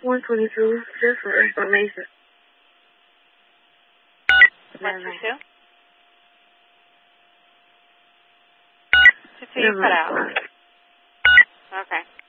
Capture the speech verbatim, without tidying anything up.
one twenty-two, just for information. one twenty-two? two two, you cut out. Okay.